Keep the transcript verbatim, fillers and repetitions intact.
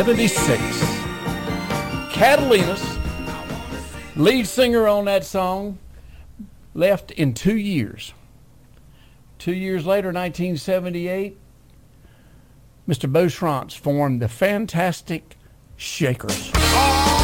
seventy-six. Catalinas, lead singer on that song, left in two years. Two years later, nineteen seventy-eight, Mister Beau Schranz formed the Fantastic Shakers.